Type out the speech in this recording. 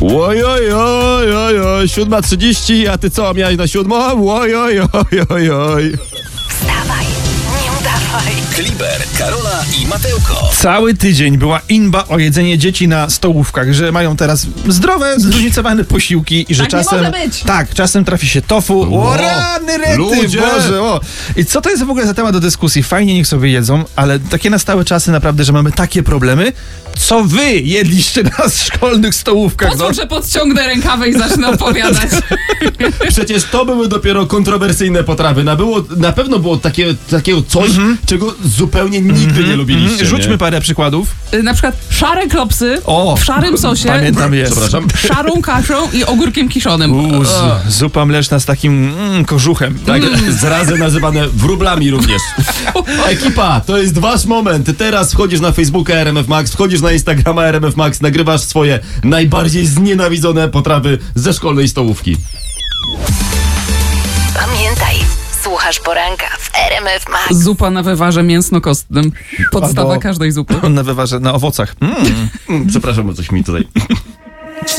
Oj, 7:30, a ty co, miałeś na 7? Oj. Wstawaj, nie udawaj. Kliber, Karola i Mateuko. Cały tydzień była inba o jedzenie dzieci na stołówkach, że mają teraz zdrowe, zróżnicowane posiłki i że Tak nie czasem... może być. Tak, czasem trafi się tofu. O rany rety, ludzie! Boże, o. I co to jest w ogóle za temat do dyskusji? Fajnie, niech sobie jedzą, ale takie na stałe czasy naprawdę, że mamy takie problemy. Co wy jedliście na szkolnych stołówkach? Pozwól, że podciągnę rękawę i zacznę opowiadać. Przecież to były dopiero kontrowersyjne potrawy. Na pewno było takiego coś, czego zupełnie nigdy nie lubiliście. Rzućmy nie? parę przykładów. Na przykład szare klopsy w szarym sosie, Pamiętam, jest. Przepraszam. szarą kaszą i ogórkiem kiszonym. Zupa mleczna z takim kożuchem. Tak, zrazy nazywane wróblami również. Ekipa, to jest wasz moment. Teraz wchodzisz na Facebooka RMF Max, wchodzisz na Instagrama RMF Max, nagrywasz swoje najbardziej znienawidzone potrawy ze szkolnej stołówki. Pamiętaj, słuchasz poranka w RMF Max. Zupa na wywarze mięsno-kostnym. Podstawa Albo- każdej zupy. Na wywarze, na owocach. Przepraszam, bo coś mi tutaj...